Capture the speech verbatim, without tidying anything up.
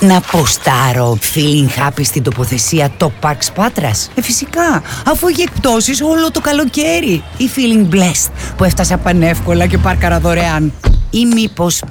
Να ποστάρω feeling happy στην τοποθεσία Top Parks Πάτρας? Ε, φυσικά, αφού έχει εκπτώσεις όλο το καλοκαίρι. Ή feeling blessed που έφτασα πανεύκολα και πάρκαρα δωρεάν. Ή μήπως